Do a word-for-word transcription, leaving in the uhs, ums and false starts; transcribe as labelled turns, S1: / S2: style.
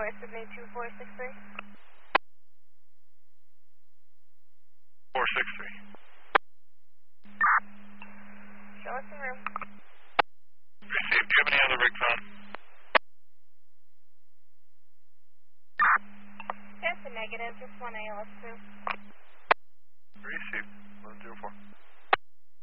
S1: Sydney two four six three.
S2: four six three.
S1: Show us the room.
S2: Received. Do you have any other rigs on?
S1: That's a negative, just one A L S two.
S2: Received. one zero four.